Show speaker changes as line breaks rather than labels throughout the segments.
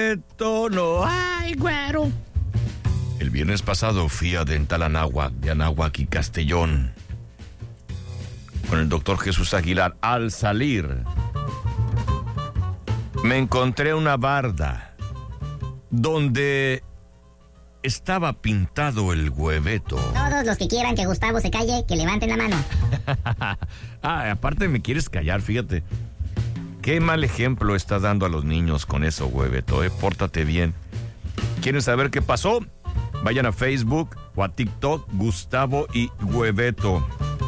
hueveto no hay güero. El viernes pasado fui a Dental Anáhuac, de Anáhuac y Castellón, con el doctor Jesús Aguilar. Al salir, me encontré una barda donde estaba pintado el hueveto.
Todos los que quieran que Gustavo se calle, que levanten la mano.
Aparte me quieres callar, fíjate. Qué mal ejemplo estás dando a los niños con eso, hueveto, Pórtate bien. ¿Quieren saber qué pasó? Vayan a Facebook o a TikTok, Gustavo y Hueveto.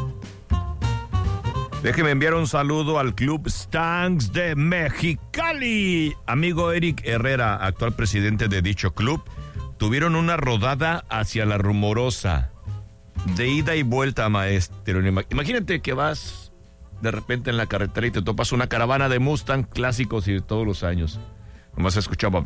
Déjeme enviar un saludo al Club Stanks de Mexicali. Amigo Eric Herrera, actual presidente de dicho club, tuvieron una rodada hacia La Rumorosa, de ida y vuelta, maestro. Imagínate que vas de repente en la carretera y te topas una caravana de Mustang clásicos y de todos los años. Nomás se escuchaba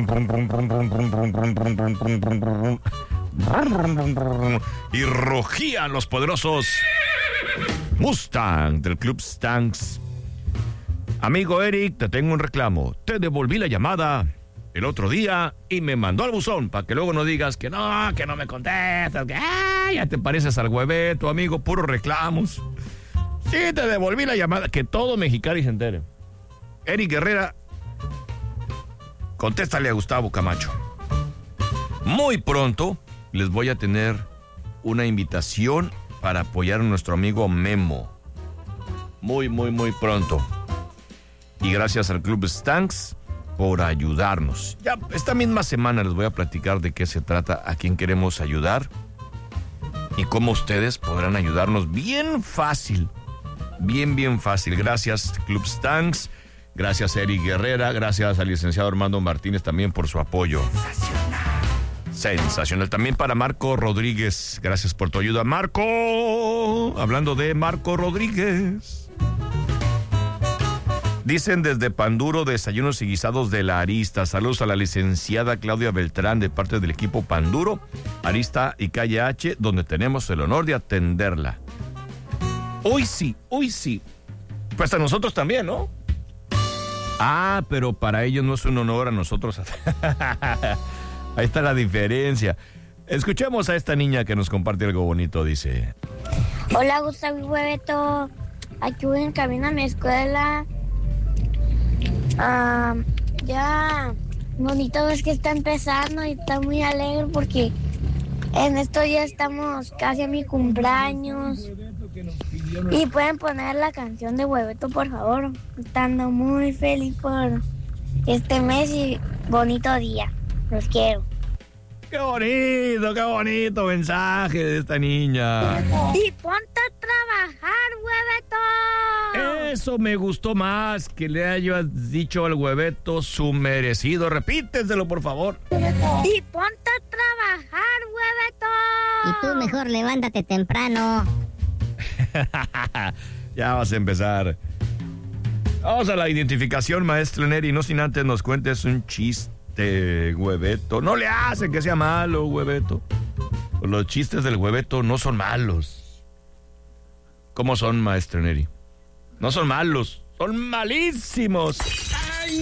y rugían los poderosos Mustang del Club Stanks. Amigo Eric, te tengo un reclamo. Te devolví la llamada el otro día y me mandó al buzón para que luego no digas que no me contestas, que ya te pareces al Hueveto, amigo, puros reclamos. Sí, te devolví la llamada, que todo Mexicali se entere. Eric Herrera, contéstale a Gustavo Camacho. Muy pronto les voy a tener una invitación para apoyar a nuestro amigo Memo. Muy pronto. Y gracias al Club Stanks por ayudarnos. Ya esta misma semana les voy a platicar de qué se trata, a quién queremos ayudar y cómo ustedes podrán ayudarnos bien fácil. Bien fácil. Gracias, Club Stanks. Gracias, Eric Herrera. Gracias al licenciado Armando Martínez también por su apoyo. Sensacional. También para Marco Rodríguez. Gracias por tu ayuda, Marco. Hablando de Marco Rodríguez. Dicen desde Panduro, desayunos y guisados de la Arista. Saludos a la licenciada Claudia Beltrán de parte del equipo Panduro, Arista y Calle H, donde tenemos el honor de atenderla. Hoy sí. Pues a nosotros también, ¿no? Pero para ellos no es un honor, a nosotros. Ahí está la diferencia. Escuchemos a esta niña que nos comparte algo bonito, dice.
Hola, Gustavo y Hueveto. Aquí voy en camino a mi escuela. Ya bonito es que está empezando y está muy alegre porque en estos días estamos casi a mi cumpleaños. Y pueden poner la canción de Hueveto, por favor. Estando muy feliz por este mes y bonito día. Los quiero.
Qué bonito mensaje de esta niña.
Y ponte a trabajar, Hueveto.
Eso me gustó más, que le hayas dicho al Hueveto su merecido. Repíteselo, por favor.
Y ponte a trabajar, Hueveto.
Y tú mejor levántate temprano.
Ya vas a empezar. Vamos a la identificación, maestro Neri. No sin antes nos cuentes un chiste, Hueveto. No le hace que sea malo, Hueveto. Los chistes del Hueveto no son malos. ¿Cómo son, maestro Neri? No son malos, son malísimos.